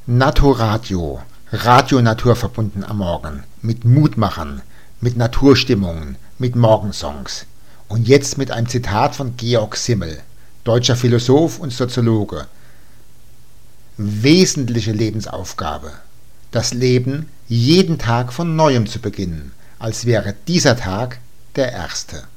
Naturadio, Radio naturverbunden am Morgen, mit Mutmachern, mit Naturstimmungen, mit Morgensongs. Und jetzt mit einem Zitat von Georg Simmel, deutscher Philosoph und Soziologe. Wesentliche Lebensaufgabe: das Leben jeden Tag von neuem zu beginnen, als wäre dieser Tag der erste.